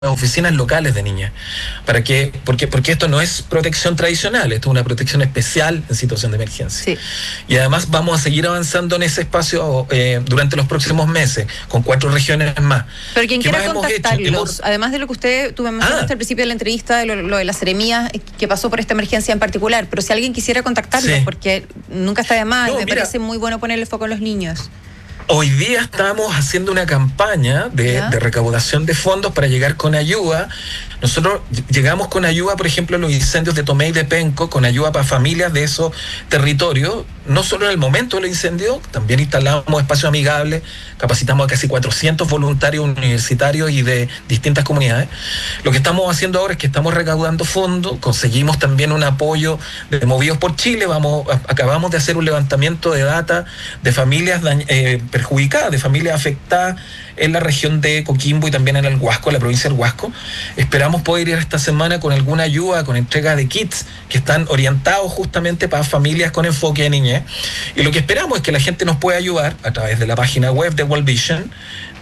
oficinas locales de niñez. Porque esto no es protección tradicional, esto es una protección especial en situación de emergencia. Sí. Y además vamos a seguir avanzando en ese espacio durante los próximos meses, con 4 regiones más. Pero quien quiera contactarlos, además de lo que tú me mencionaste al principio de la entrevista, de lo de las seremías que pasó por esta emergencia en particular, pero si alguien quisiera contactarlos, sí, porque nunca está de más, me parece muy bueno ponerle foco a los niños. Hoy día estamos haciendo una campaña de recaudación de fondos para llegar con ayuda. Nosotros llegamos con ayuda, por ejemplo, en los incendios de Tomé y de Penco, con ayuda para familias de esos territorios, no solo en el momento del incendio, también instalamos espacios amigables, capacitamos a casi 400 voluntarios universitarios y de distintas comunidades. Lo que estamos haciendo ahora es que estamos recaudando fondos, conseguimos también un apoyo de Movidos por Chile, acabamos de hacer un levantamiento de data de familias perjudicadas, de familias afectadas en la región de Coquimbo y también en el Huasco, en la provincia del Huasco. Esperamos poder ir esta semana con alguna ayuda, con entrega de kits que están orientados justamente para familias con enfoque de niñez. Y lo que esperamos es que la gente nos pueda ayudar a través de la página web de World Vision,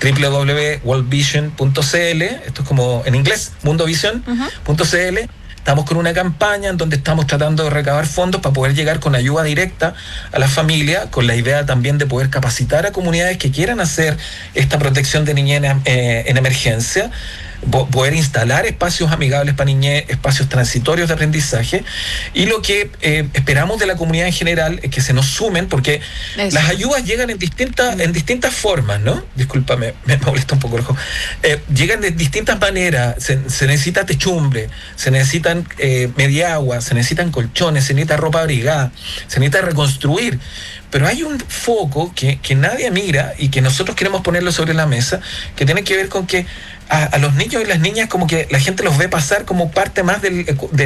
www.worldvision.cl, esto es como en inglés, mundovision.cl. Estamos con una campaña en donde estamos tratando de recabar fondos para poder llegar con ayuda directa a las familias, con la idea también de poder capacitar a comunidades que quieran hacer esta protección de niñez en emergencia, poder instalar espacios amigables para niñez, espacios transitorios de aprendizaje, y lo que esperamos de la comunidad en general es que se nos sumen, porque las ayudas llegan en distintas formas, ¿no? Discúlpame, me molesta un poco el ojo. Llegan de distintas maneras, se necesita techumbre, se necesitan media agua, se necesitan colchones, se necesita ropa abrigada, se necesita reconstruir. Pero hay un foco que nadie mira y que nosotros queremos ponerlo sobre la mesa, que tiene que ver con que a los niños y las niñas como que la gente los ve pasar como parte más del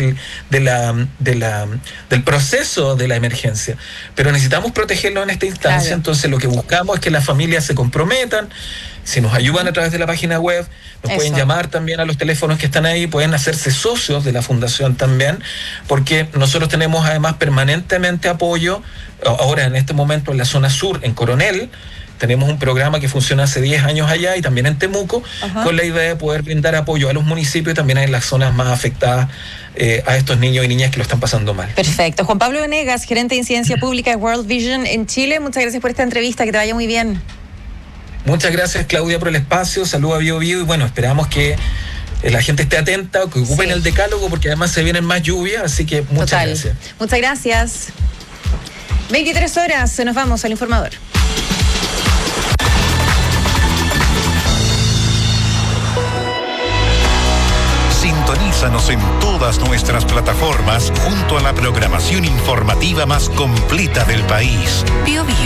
proceso de la emergencia. Pero necesitamos protegerlos en esta instancia, claro. Entonces lo que buscamos es que las familias se comprometan. Si nos ayudan a través de la página web, nos pueden llamar también a los teléfonos que están ahí, pueden hacerse socios de la fundación también, porque nosotros tenemos además permanentemente apoyo. Ahora en este momento en la zona sur, en Coronel, tenemos un programa que funciona hace 10 años allá y también en Temuco, con la idea de poder brindar apoyo a los municipios y también en las zonas más afectadas a estos niños y niñas que lo están pasando mal. Perfecto. Juan Pablo Venegas, gerente de Incidencia Pública de World Vision en Chile, muchas gracias por esta entrevista, que te vaya muy bien. Muchas gracias, Claudia, por el espacio. Saludos a Bio Bio y bueno, esperamos que la gente esté atenta, que ocupen el decálogo, porque además se vienen más lluvias, así que muchas gracias. Muchas gracias. 23 horas, nos vamos al informador. Sintonízanos en todas nuestras plataformas junto a la programación informativa más completa del país. Bio Bio.